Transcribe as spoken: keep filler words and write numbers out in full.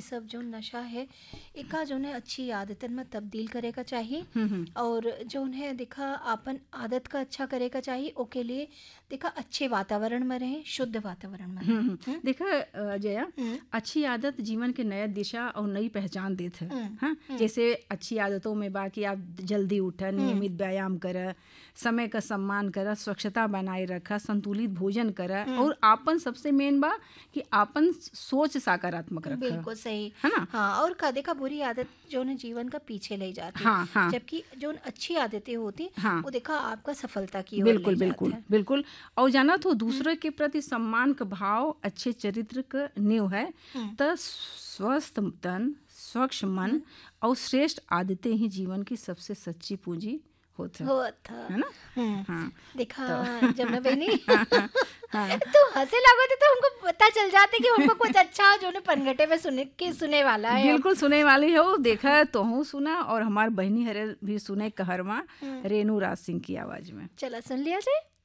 सब जो नशा है एका जो है अच्छी आदतन में तब्दील करे का चाहिए। हम्म, हम्म, और जो है देखा आपन आदत का अच्छा करे का चाहिए, ओके लिए देखा अच्छे वातावरण में रहे, शुद्ध वातावरण में रहे। हम्म, हम्म। देखा अ, जया, हम्म, अच्छी आदत जीवन के नया दिशा और नई पहचान देत है। हम्म, हाँ, हम्म, जैसे अच्छी आदतों में बाकी आप जल्दी उठा, नियमित व्यायाम करा, समय का सम्मान करा, स्वच्छता बनाए रखा, संतुलित भोजन करा, और आपन सबसे मेन बा कि आपन सोच सकारात्मक रखा, बिल्कुल सही। है ना। हाँ, और का देखा बुरी आदत जो है जीवन का पीछे ले जाती, हाँ, हाँ, जबकि जो अच्छी आदतें होती हाँ, वो देखा आपका सफलता की ओर बिल्कुल ले जाते बिल्कुल हैं। बिल्कुल। और जाना तो दूसरे के प्रति सम्मान का भाव अच्छे चरित्र का नींव है। हम्म, तो स्वस्थ तन, स्वच्छ मन और श्रेष्ठ आदतें ही जीवन की सबसे सच्ची पूंजी होता है हो था। है ना। हम्म, हाँ, देखा तो जमुना बहनी हाँ, तो हंसे लागो थे तो हमको पता चल जाते कि हमको कुछ अच्छा जो है पनघटे में सुने के सुने वाला है अब। बिल्कुल सुने वाली हो। देखा तो हूँ सुना, और हमार बहनी हरे भी सुने कहरमा हम्म, रेनू राज सिंह की आवाज में। चला सुन लिया जाए।